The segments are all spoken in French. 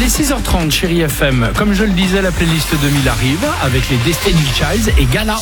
est 6h30, chérie FM. Comme je le disais, la playlist 2000 arrive avec les Destiny Childs et Gala.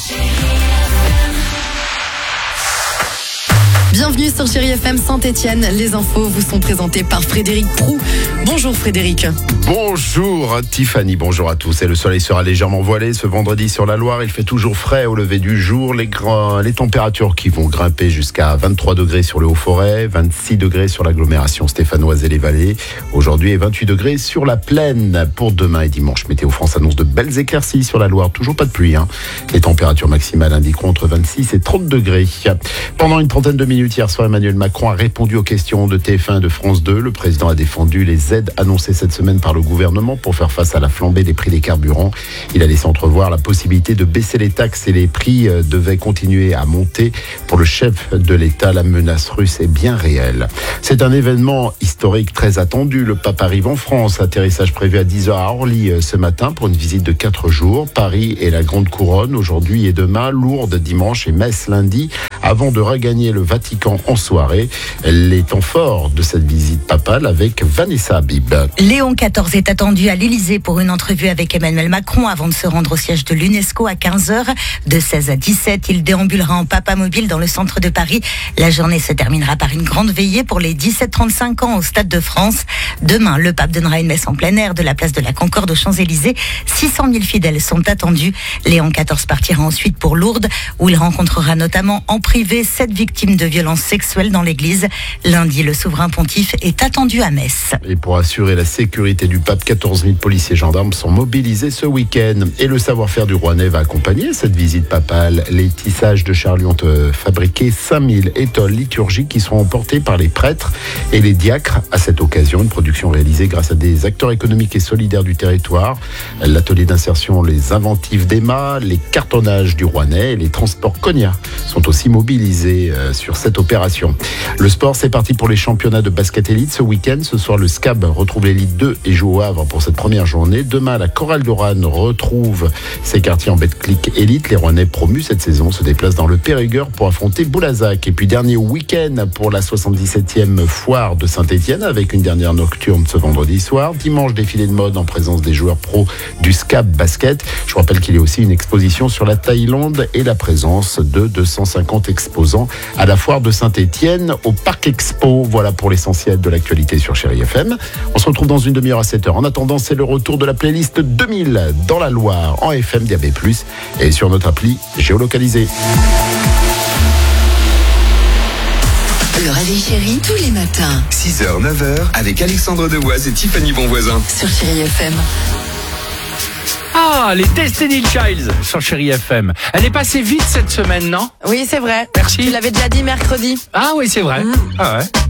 Bienvenue sur Chérie FM Saint-Etienne. Les infos vous sont présentées par Frédéric Proux. Bonjour Frédéric. Bonjour Tiffany, bonjour à tous. Et le soleil sera légèrement voilé ce vendredi sur la Loire. Il fait toujours frais au lever du jour. Les températures qui vont grimper jusqu'à 23 degrés sur le Haut-Forêt, 26 degrés sur l'agglomération stéphanoise et les vallées. Aujourd'hui, et 28 degrés sur la plaine. Pour demain et dimanche, Météo France annonce de belles éclaircies sur la Loire. Toujours pas de pluie. Les températures maximales indiqueront entre 26 et 30 degrés. Pendant une trentaine de minutes, hier soir, Emmanuel Macron a répondu aux questions de TF1 et de France 2. Le président a défendu les aides annoncées cette semaine par le gouvernement pour faire face à la flambée des prix des carburants. Il a laissé entrevoir la possibilité de baisser les taxes et les prix devaient continuer à monter. Pour le chef de l'État, la menace russe est bien réelle. C'est un événement historique très attendu. Le pape arrive en France. Atterrissage prévu à 10h à Orly ce matin pour une visite de 4 jours. Paris et la Grande Couronne aujourd'hui et demain. Lourdes dimanche et Metz lundi avant de regagner le Vatican en soirée. Les temps forts de cette visite papale avec Vanessa Habib. Léon XIV est attendu à l'Élysée pour une entrevue avec Emmanuel Macron avant de se rendre au siège de l'UNESCO à 15h. De 16 à 17, il déambulera en papamobile dans le centre de Paris. La journée se terminera par une grande veillée pour les 17-35 ans au Stade de France. Demain, le pape donnera une messe en plein air de la place de la Concorde aux Champs-Élysées. 600 000 fidèles sont attendus. Léon XIV partira ensuite pour Lourdes, où il rencontrera notamment en privé 7 victimes de violences sexuelles dans l'église. Lundi, le souverain pontife est attendu à Metz. Et pour assurer la sécurité du pape, 14 000 policiers et gendarmes sont mobilisés ce week-end. Et le savoir-faire du Rouennais va accompagner cette visite papale. Les tissages de Charlie ont fabriqué 5000 étoiles liturgiques qui seront portées par les prêtres et les diacres à cette occasion. Une production réalisée grâce à des acteurs économiques et solidaires du territoire. L'atelier d'insertion Les Inventifs d'Emma, les cartonnages du Rouennais et les transports Cogna sont aussi mobilisés sur cette opération. Le sport, c'est parti pour les championnats de basket élite ce week-end. Ce soir, le SCAB retrouve l'élite 2 et joue au Havre pour cette première journée. Demain, la Chorale d'Oran retrouve ses quartiers en Betclic élite. Les Rouennais promus cette saison se déplacent dans le Périgueur pour affronter Boulazac. Et puis dernier week-end pour la 77e foire de Saint-Etienne avec une dernière nocturne ce vendredi soir. Dimanche, défilé de mode en présence des joueurs pros du SCAB basket. Je vous rappelle qu'il y a aussi une exposition sur la Thaïlande et la présence de 250 exposants à la foire de Saint-Etienne au Parc Expo. Voilà pour l'essentiel de l'actualité sur Chérie FM. On se retrouve dans une demi-heure à 7h. En attendant, c'est le retour de la playlist 2000 dans la Loire en FM DAB+, et sur notre appli géolocalisée. Le réveil chéri tous les matins 6h, 9h avec Alexandre Devoise et Tiffany Bonvoisin. sur Chérie FM. Ah, les Destiny Childs sur chérie FM. Elle est passée vite cette semaine, non? Oui, c'est vrai. Merci. Tu l'avais déjà dit mercredi. Ah oui, c'est vrai. Ah ouais.